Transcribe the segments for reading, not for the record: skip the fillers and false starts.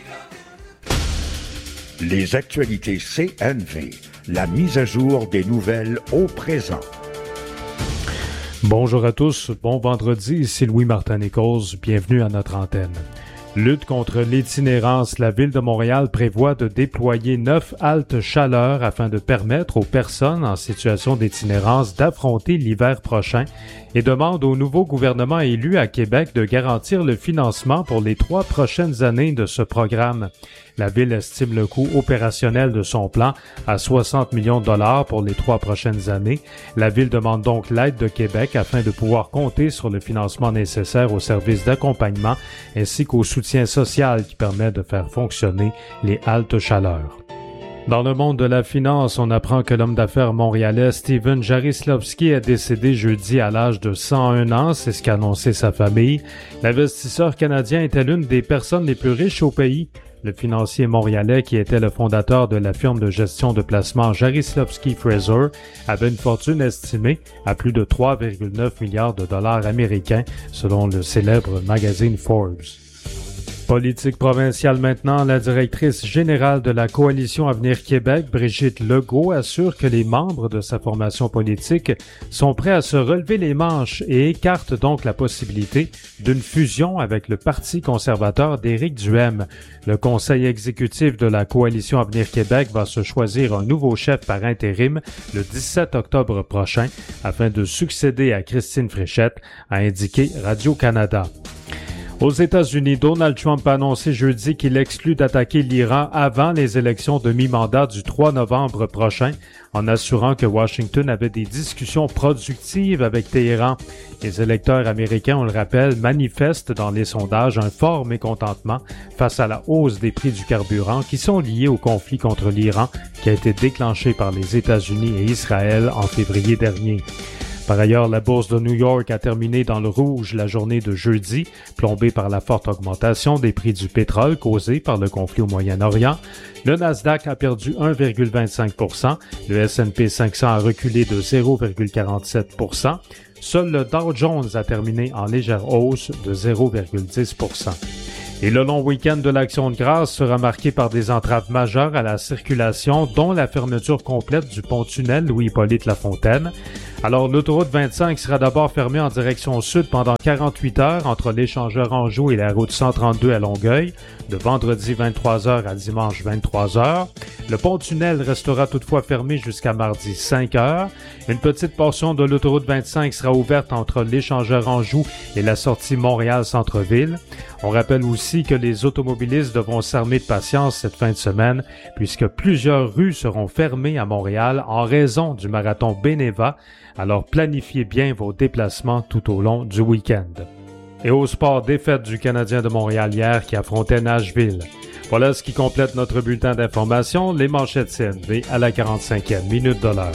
Les actualités CNV, la mise à jour des nouvelles au présent. Bonjour à tous, bon vendredi, ici Louis-Martin Nichols, bienvenue à notre antenne. Lutte contre l'itinérance, la Ville de Montréal prévoit de déployer 9 haltes chaleur afin de permettre aux personnes en situation d'itinérance d'affronter l'hiver prochain et demande au nouveau gouvernement élu à Québec de garantir le financement pour les 3 prochaines années de ce programme. La Ville estime le coût opérationnel de son plan à 60 millions de dollars pour les 3 prochaines années. La Ville demande donc l'aide de Québec afin de pouvoir compter sur le financement nécessaire aux services d'accompagnement ainsi qu'au soutien social qui permet de faire fonctionner les haltes chaleur. Dans le monde de la finance, on apprend que l'homme d'affaires montréalais Steven Jaroslavsky est décédé jeudi à l'âge de 101 ans, c'est ce qu'a annoncé sa famille. L'investisseur canadien était l'une des personnes les plus riches au pays. Le financier montréalais, qui était le fondateur de la firme de gestion de placement Jaroslavsky Fraser, avait une fortune estimée à plus de 3,9 milliards de dollars américains, selon le célèbre magazine Forbes. Politique provinciale maintenant, la directrice générale de la Coalition Avenir Québec, Brigitte Legault, assure que les membres de sa formation politique sont prêts à se relever les manches et écartent donc la possibilité d'une fusion avec le Parti conservateur d'Éric Duhaime. Le conseil exécutif de la Coalition Avenir Québec va se choisir un nouveau chef par intérim le 17 octobre prochain afin de succéder à Christine Fréchette, a indiqué Radio-Canada. Aux États-Unis, Donald Trump a annoncé jeudi qu'il exclut d'attaquer l'Iran avant les élections de mi-mandat du 3 novembre prochain, en assurant que Washington avait des discussions productives avec Téhéran. Les électeurs américains, on le rappelle, manifestent dans les sondages un fort mécontentement face à la hausse des prix du carburant qui sont liés au conflit contre l'Iran qui a été déclenché par les États-Unis et Israël en février dernier. Par ailleurs, la bourse de New York a terminé dans le rouge la journée de jeudi, plombée par la forte augmentation des prix du pétrole causée par le conflit au Moyen-Orient. Le Nasdaq a perdu 1,25 %, le S&P 500 a reculé de 0,47 %. Seul le Dow Jones a terminé en légère hausse de 0,10 %. Et le long week-end de l'Action de grâce sera marqué par des entraves majeures à la circulation, dont la fermeture complète du pont-tunnel Louis-Hippolyte Lafontaine. Alors, l'autoroute 25 sera d'abord fermée en direction sud pendant 48 heures entre l'échangeur Anjou et la route 132 à Longueuil, de vendredi 23h à dimanche 23h. Le pont-tunnel restera toutefois fermé jusqu'à mardi 5h. Une petite portion de l'autoroute 25 sera ouverte entre l'échangeur Anjou et la sortie Montréal-Centre-Ville. On rappelle aussi que les automobilistes devront s'armer de patience cette fin de semaine puisque plusieurs rues seront fermées à Montréal en raison du marathon Beneva. Alors planifiez bien vos déplacements tout au long du week-end. Et au sport, défaite du Canadien de Montréal hier qui affrontait Nashville. Voilà ce qui complète notre bulletin d'information, les manchettes CNV à la 45e minute de l'heure.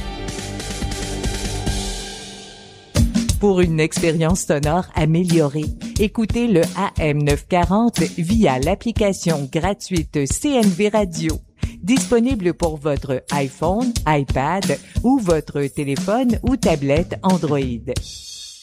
Pour une expérience sonore améliorée, écoutez le AM940 via l'application gratuite CNV Radio. Disponible pour votre iPhone, iPad ou votre téléphone ou tablette Android.